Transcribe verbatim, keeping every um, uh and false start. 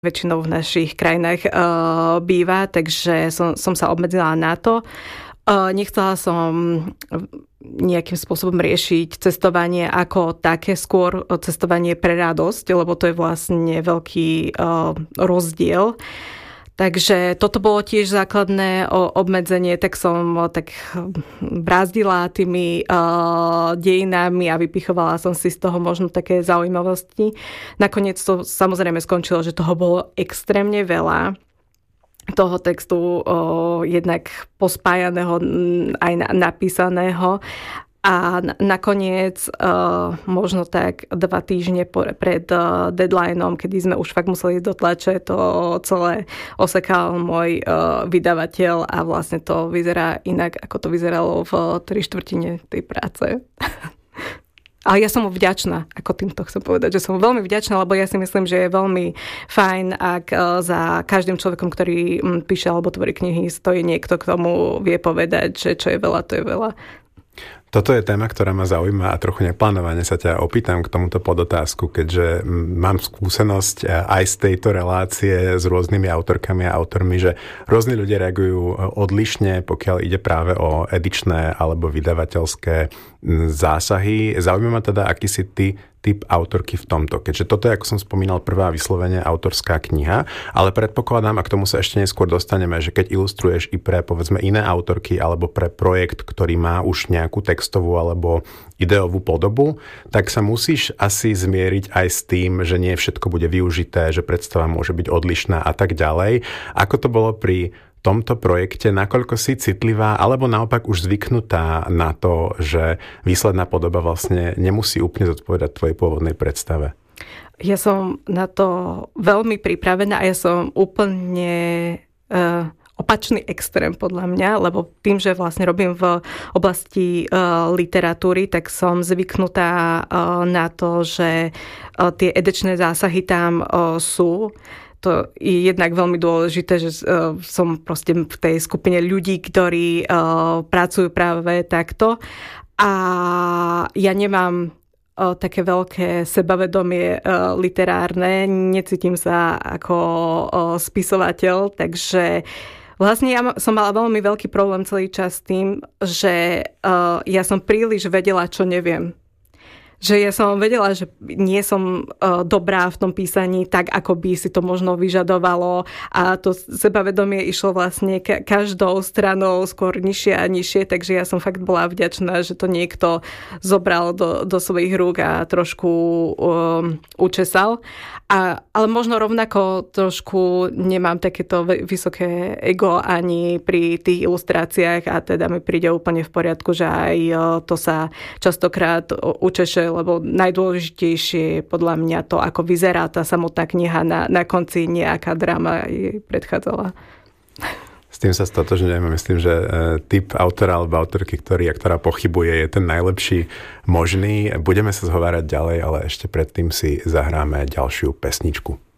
väčšinou v našich krajinách uh, býva, takže som, som sa obmedzila na to. Uh, nechcela som nejakým spôsobom riešiť cestovanie ako také, skôr cestovanie pre radosť, lebo to je vlastne veľký uh, rozdiel. Takže toto bolo tiež základné obmedzenie, tak som tak brázdila tými uh, dejinami a vypichovala som si z toho možno také zaujímavosti. Nakoniec to samozrejme skončilo, že toho bolo extrémne veľa. Toho textu uh, jednak pospájaného aj na, napísaného. A nakoniec uh, možno tak dva týždne pred uh, deadlineom, kedy sme už fakt museli ísť do tlače, to celé osekal môj uh, vydavateľ a vlastne to vyzerá inak, ako to vyzeralo v tri štvrtine tej práce. Ale ja som mu vďačná, ako týmto chcem povedať, že som veľmi vďačná, lebo ja si myslím, že je veľmi fajn, ak uh, za každým človekom, ktorý um, píše alebo tvorí knihy, stojí niekto, k tomu vie povedať, že čo je veľa, to je veľa. Toto je téma, ktorá ma zaujíma a trochu neplánovane sa ťa opýtam k tomuto podotázku, keďže mám skúsenosť aj z tejto relácie s rôznymi autorkami a autormi, že rôzni ľudia reagujú odlišne, pokiaľ ide práve o edičné alebo vydavateľské zásahy. Zaujíma ma teda, aký si ty typ autorky v tomto, keďže toto je, ako som spomínal, prvá vyslovene autorská kniha, ale predpokladám, a k tomu sa ešte neskôr dostaneme, že keď ilustruješ i pre, povedzme, iné autorky alebo pre projekt, ktorý má už nejakú textovú alebo ideovú podobu, tak sa musíš asi zmieriť aj s tým, že nie všetko bude využité, že predstava môže byť odlišná a tak ďalej. Ako to bolo pri tomto projekte, nakoľko si citlivá, alebo naopak už zvyknutá na to, že výsledná podoba vlastne nemusí úplne zodpovedať tvojej pôvodnej predstave? Ja som na to veľmi pripravená a ja som úplne uh, opačný extrém podľa mňa, lebo tým, že vlastne robím v oblasti uh, literatúry, tak som zvyknutá uh, na to, že uh, tie edičné zásahy tam uh, sú. To je jednak veľmi dôležité, že uh, som proste v tej skupine ľudí, ktorí uh, pracujú práve takto. A ja nemám uh, také veľké sebavedomie uh, literárne, necítim sa ako uh, spisovateľ, takže vlastne ja som mala veľmi veľký problém celý čas s tým, že uh, ja som príliš vedela, čo neviem. Že ja som vedela, že nie som uh, dobrá v tom písaní tak, ako by si to možno vyžadovalo a to sebavedomie išlo vlastne ka- každou stranou skôr nižšie a nižšie, takže ja som fakt bola vďačná, že to niekto zobral do, do svojich rúk a trošku um, učesal. A, ale možno rovnako trošku nemám takéto vysoké ego ani pri tých ilustráciách a teda mi príde úplne v poriadku, že aj to sa častokrát učeše, lebo najdôležitejšie je podľa mňa to, ako vyzerá tá samotná kniha na, na konci, nejaká drama jej predchádzala. S tým sa stotožňujem. Myslím, že typ autora alebo autorky, ktorý a ktorá pochybuje, je ten najlepší možný. Budeme sa zhovárať ďalej, ale ešte predtým si zahráme ďalšiu pesničku.